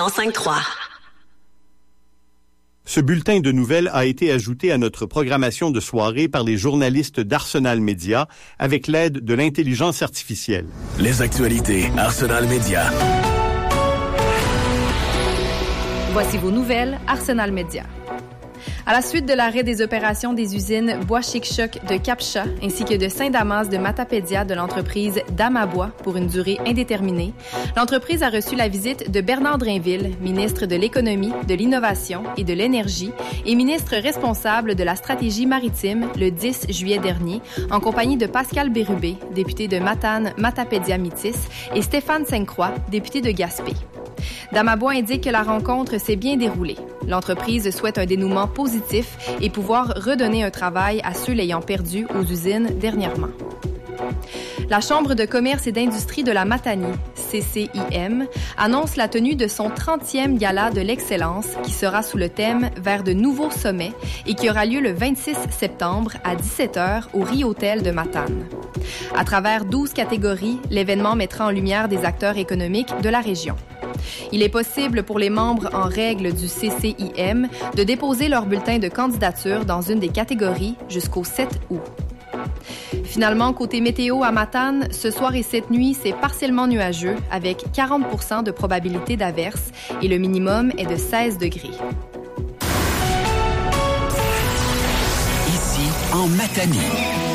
105.3. Ce bulletin de nouvelles a été ajouté à notre programmation de soirée par les journalistes d'Arsenal Média avec l'aide de l'intelligence artificielle. Les actualités Arsenal Média. Voici vos nouvelles Arsenal Média. À la suite de l'arrêt des opérations des usines Bois-Chic-Choc de Cap-Chat ainsi que de Saint-Damas de Matapédia de l'entreprise Damabois pour une durée indéterminée, l'entreprise a reçu la visite de Bernard Drainville, ministre de l'Économie, de l'Innovation et de l'Énergie et ministre responsable de la stratégie maritime le 10 juillet dernier, en compagnie de Pascal Bérubé, député de Matane-Matapédia-Métis, et Stéphane Sainte-Croix, député de Gaspé. Damabois indique que la rencontre s'est bien déroulée. L'entreprise souhaite un dénouement positif et pouvoir redonner un travail à ceux l'ayant perdu aux usines dernièrement. La Chambre de commerce et d'industrie de la Matanie, CCIM, annonce la tenue de son 30e gala de l'excellence qui sera sous le thème « Vers de nouveaux sommets » et qui aura lieu le 26 septembre à 17h au Rio-Hôtel de Matane. À travers 12 catégories, l'événement mettra en lumière des acteurs économiques de la région. Il est possible pour les membres en règle du CCIM de déposer leur bulletin de candidature dans une des catégories jusqu'au 7 août. Finalement, côté météo à Matane, ce soir et cette nuit, c'est partiellement nuageux avec 40% de probabilité d'averse et le minimum est de 16 degrés. Ici, en Matanie.